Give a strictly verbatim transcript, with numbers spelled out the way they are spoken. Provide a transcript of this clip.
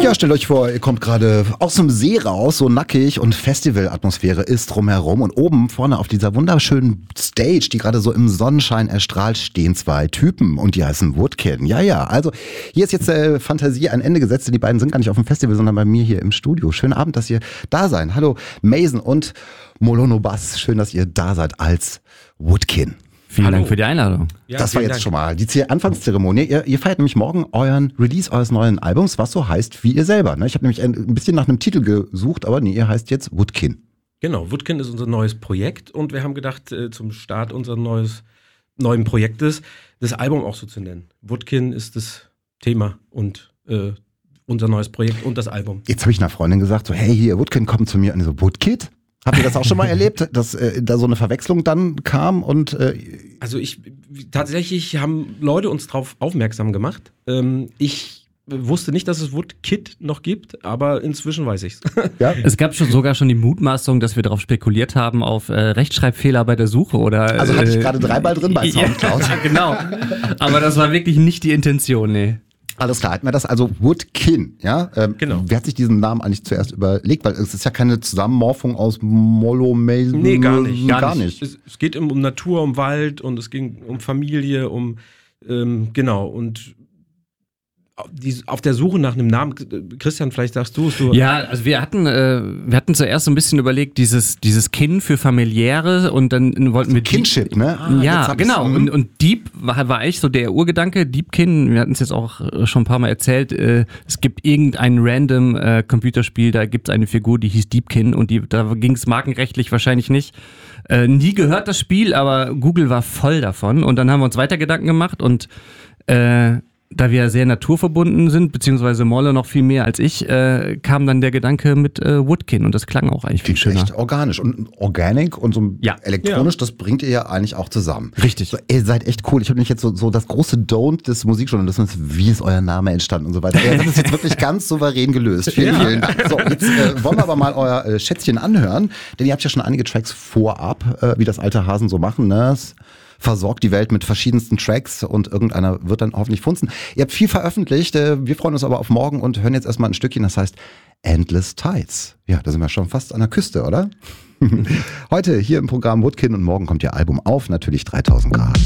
Ja, stellt euch vor, ihr kommt gerade aus dem See raus, so nackig und Festivalatmosphäre ist drumherum und oben vorne auf dieser wunderschönen Stage, die gerade so im Sonnenschein erstrahlt, stehen zwei Typen und die heißen Woodkin. Ja, ja, also hier ist jetzt äh, Fantasie ein Ende gesetzt, denn die beiden sind gar nicht auf dem Festival, sondern bei mir hier im Studio. Schönen Abend, dass ihr da seid. Hallo Mason und Molono Bass, schön, dass ihr da seid als Woodkin. Vielen Hallo. Dank für die Einladung. Ja, das war jetzt Dank. Schon mal die Z- Anfangszeremonie. Ihr, ihr feiert nämlich morgen euren Release eures neuen Albums, was so heißt wie ihr selber. Ne? Ich habe nämlich ein, ein bisschen nach einem Titel gesucht, aber nee, ihr heißt jetzt Woodkin. Genau, Woodkin ist unser neues Projekt und wir haben gedacht, äh, zum Start unseres neues, neuen Projektes das Album auch so zu nennen. Woodkin ist das Thema und äh, unser neues Projekt und das Album. Jetzt habe ich einer Freundin gesagt, so hey, hier, Woodkin, komm zu mir. Und so, Woodkid? Habt ihr das auch schon mal erlebt, dass äh, da so eine Verwechslung dann kam? Und äh also ich tatsächlich haben Leute uns darauf aufmerksam gemacht. Ähm, ich wusste nicht, dass es Woodkid noch gibt, aber inzwischen weiß ich's. Ja? Es gab schon sogar schon die Mutmaßung, dass wir darauf spekuliert haben auf äh, Rechtschreibfehler bei der Suche oder. Also hatte ich äh, gerade dreimal drin bei Soundcloud. Ja, genau. Aber das war wirklich nicht die Intention, nee. Alles klar, hatten wir das also Woodkin, ja? Ähm, genau. Wer hat sich diesen Namen eigentlich zuerst überlegt? Weil es ist ja keine Zusammenmorphung aus Mollo, Mason. Nee, gar nicht. Gar, gar nicht. nicht. Es, es geht um, um Natur, um Wald und es ging um Familie, um, ähm, genau, und die, auf der Suche nach einem Namen, Christian, vielleicht sagst du es. Du ja, also wir hatten, äh, wir hatten zuerst so ein bisschen überlegt, dieses, dieses Kin für Familiäre und dann wollten also wir Kinship, Deep, ne? Ah, ja, genau. Und, und Deep war, war echt so der Urgedanke. Deepkin, wir hatten es jetzt auch schon ein paar Mal erzählt, äh, es gibt irgendein random äh, Computerspiel, da gibt es eine Figur, die hieß Deepkin und die, da ging es markenrechtlich wahrscheinlich nicht. Äh, nie gehört das Spiel, aber Google war voll davon und dann haben wir uns weiter Gedanken gemacht und äh, da wir sehr naturverbunden sind, beziehungsweise Molle noch viel mehr als ich, äh, kam dann der Gedanke mit äh, Woodkin und das klang auch eigentlich viel schöner. Echt organisch und Organic und so ja. elektronisch, ja. Das bringt ihr ja eigentlich auch zusammen. Richtig. So, ihr seid echt cool. Ich habe nämlich jetzt so, so das große Don't des Musikjournalismus, wie ist euer Name entstanden und so weiter. Ihr habt es jetzt wirklich ganz souverän gelöst. Vielen, ja. vielen Dank. So, jetzt äh, wollen wir aber mal euer äh, Schätzchen anhören, denn ihr habt ja schon einige Tracks vorab, äh, wie das alte Hasen so machen, ne? Versorgt die Welt mit verschiedensten Tracks und irgendeiner wird dann hoffentlich funzen. Ihr habt viel veröffentlicht, wir freuen uns aber auf morgen und hören jetzt erstmal ein Stückchen, das heißt Endless Tides. Ja, da sind wir schon fast an der Küste, oder? Heute hier im Programm Woodkin und morgen kommt ihr Album auf, natürlich dreitausend Grad.